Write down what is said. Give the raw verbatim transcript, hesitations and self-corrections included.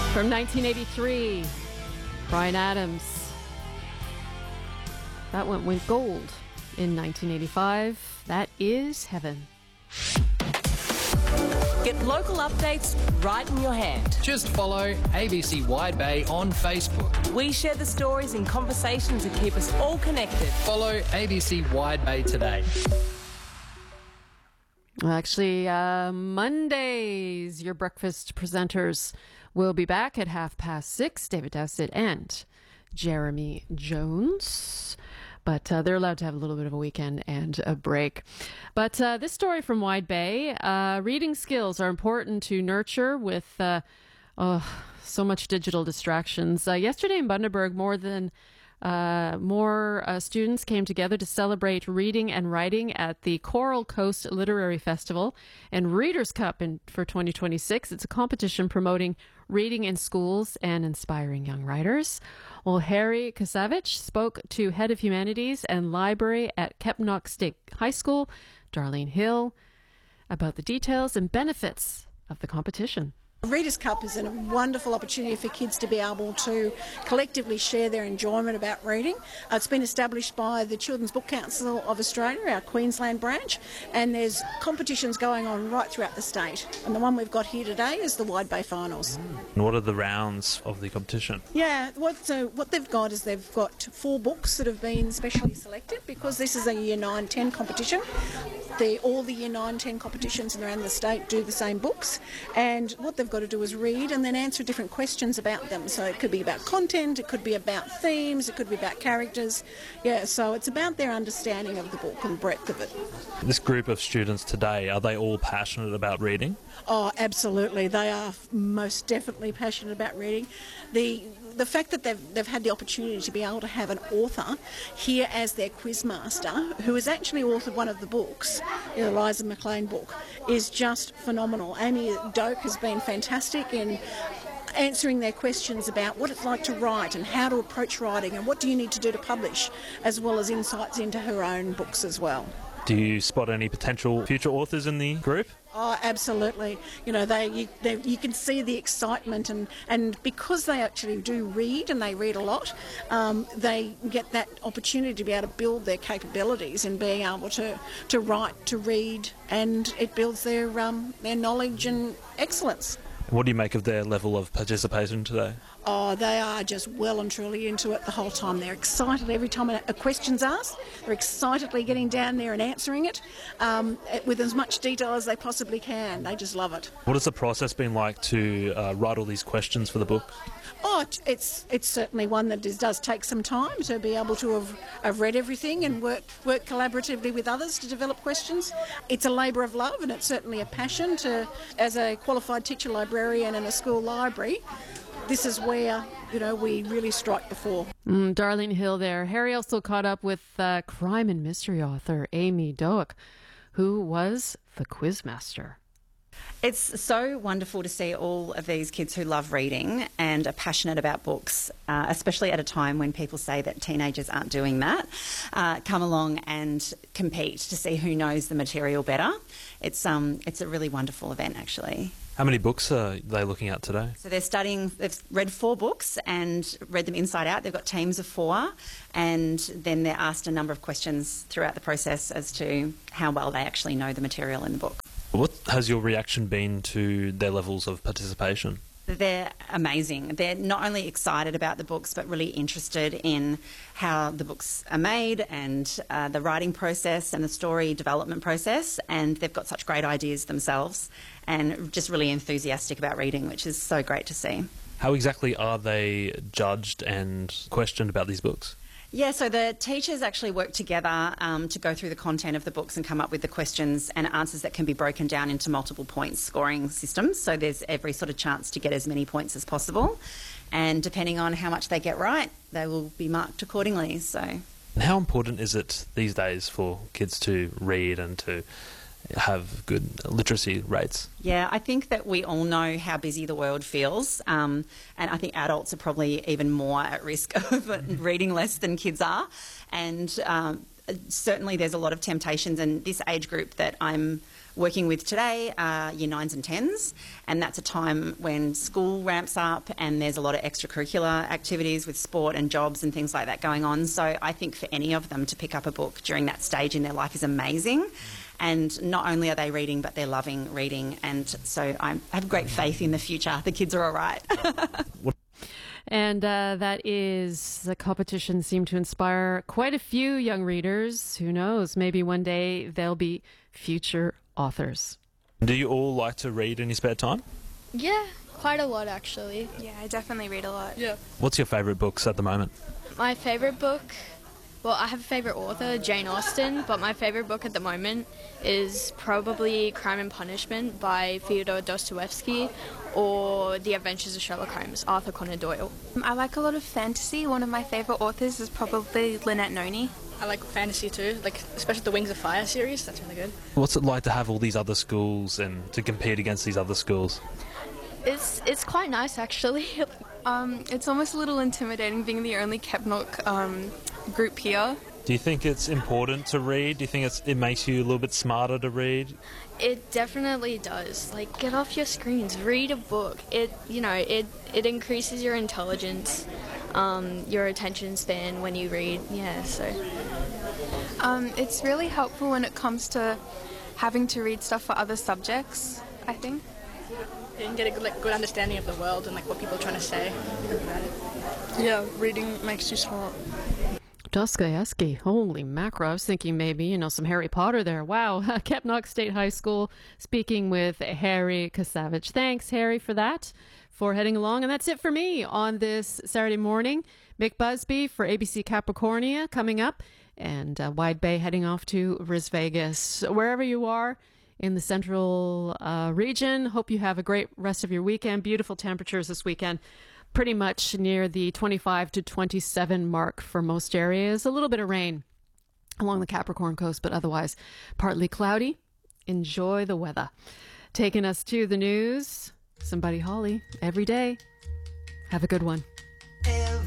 From nineteen eighty-three, Bryan Adams. That one went gold in nineteen eighty-five. That is Heaven. Get local updates right in your hand. Just follow A B C Wide Bay on Facebook. We share the stories and conversations that keep us all connected. Follow A B C Wide Bay today. Well, actually, uh, Mondays, your breakfast presenters will be back at half past six. David Dowsett and Jeremy Jones. But uh, they're allowed to have a little bit of a weekend and a break. But uh, this story from Wide Bay, uh, reading skills are important to nurture with uh, oh, so much digital distractions. Uh, yesterday in Bundaberg, more than uh, more uh, students came together to celebrate reading and writing at the Coral Coast Literary Festival and Readers' Cup in, for twenty twenty-six. It's a competition promoting reading in schools and inspiring young writers. Well, Harry Kasavich spoke to Head of Humanities and Library at Kepnock State High School, Darlene Hill, about the details and benefits of the competition. Readers' Cup is a wonderful opportunity for kids to be able to collectively share their enjoyment about reading. Uh, it's been established by the Children's Book Council of Australia, our Queensland branch, and there's competitions going on right throughout the state. And the one we've got here today is the Wide Bay Finals. And what are the rounds of the competition? Yeah, what, so what they've got is they've got four books that have been specially selected because this is a Year nine ten competition. The, all the Year nine ten competitions around the state do the same books, and what they've got to do is read and then answer different questions about them. So it could be about content, it could be about themes, it could be about characters. Yeah, so it's about their understanding of the book and breadth of it. This group of students today, are they all passionate about reading? Oh, absolutely. They are most definitely passionate about reading. The the fact that they've, they've had the opportunity to be able to have an author here as their quizmaster, who has actually authored one of the books, the Eliza McLean book, is just phenomenal. Amy Doak has been fantastic in answering their questions about what it's like to write and how to approach writing and what do you need to do to publish, as well as insights into her own books as well. Do you spot any potential future authors in the group? Oh, absolutely. You know, they you, they you can see the excitement, and, and because they actually do read and they read a lot, um, they get that opportunity to be able to build their capabilities in being able to, to write, to read, and it builds their um, their knowledge and excellence. What do you make of their level of participation today? Oh, they are just well and truly into it the whole time. They're excited every time a question's asked. They're excitedly getting down there and answering it um, with as much detail as they possibly can. They just love it. What has the process been like to uh, write all these questions for the book? Oh, it's it's certainly one that is, does take some time to be able to have, have read everything and work work collaboratively with others to develop questions. It's a labour of love, and it's certainly a passion to, as a qualified teacher librarian in a school library, this is where, you know, we really strike the four. Mm, Darlene Hill there. Harry also caught up with uh, crime and mystery author Amy Doak, who was the quizmaster. It's so wonderful to see all of these kids who love reading and are passionate about books, uh, especially at a time when people say that teenagers aren't doing that, uh, come along and compete to see who knows the material better. It's um, it's a really wonderful event, actually. How many books are they looking at today? So they're studying, they've read four books and read them inside out. They've got teams of four, and then they're asked a number of questions throughout the process as to how well they actually know the material in the book. What has your reaction been to their levels of participation? They're amazing. They're not only excited about the books, but really interested in how the books are made and uh, the writing process and the story development process. And they've got such great ideas themselves and just really enthusiastic about reading, which is so great to see. How exactly are they judged and questioned about these books? Yeah, so the teachers actually work together um, to go through the content of the books and come up with the questions and answers that can be broken down into multiple points scoring systems. So there's every sort of chance to get as many points as possible. And depending on how much they get right, they will be marked accordingly. So, and how important is it these days for kids to read and to have good literacy rates? Yeah, I think that we all know how busy the world feels, um, and I think adults are probably even more at risk of reading less than kids are, and um, certainly there's a lot of temptations, and this age group that I'm working with today are year nines and tens, and that's a time when school ramps up and there's a lot of extracurricular activities with sport and jobs and things like that going on. So I think for any of them to pick up a book during that stage in their life is amazing. And not only are they reading, but they're loving reading. And so I'm, I have great faith in the future. The kids are all right. And uh, that is, the competition seemed to inspire quite a few young readers. Who knows? Maybe one day they'll be future authors. Do you all like to read in your spare time? Yeah, quite a lot actually. Yeah, I definitely read a lot. Yeah. What's your favourite books at the moment? My favourite book, well, I have a favourite author, Jane Austen, but my favourite book at the moment is probably Crime and Punishment by Fyodor Dostoevsky, or The Adventures of Sherlock Holmes, Arthur Conan Doyle. I like a lot of fantasy. One of my favourite authors is probably Lynette Noni. I like fantasy too, like especially the Wings of Fire series. That's really good. What's it like to have all these other schools and to compete against these other schools? It's it's quite nice actually. Um, it's almost a little intimidating being the only Kepnock um, group here. Do you think it's important to read? Do you think it's, it makes you a little bit smarter to read? It definitely does. Like, get off your screens, read a book. It, you know, it, it increases your intelligence, um, your attention span when you read. Yeah, so. Um, it's really helpful when it comes to having to read stuff for other subjects, I think. You can get a good, like, good understanding of the world and like what people are trying to say about it. Yeah, reading makes you smart. Dostoevsky, holy macro. I was thinking maybe, you know, some Harry Potter there. Wow. Kepnock State High School speaking with Harry Kasavage. Thanks, Harry, for that, for heading along. And that's it for me on this Saturday morning. Mick Busby for A B C Capricornia coming up, and uh, Wide Bay heading off to Ris Vegas. Wherever you are in the central uh, region, hope you have a great rest of your weekend. Beautiful temperatures this weekend. Pretty much near the twenty-five to twenty-seven mark for most areas. A little bit of rain along the Capricorn coast, but otherwise partly cloudy. Enjoy the weather. Taking us to the news, some Buddy Holly every day. Have a good one.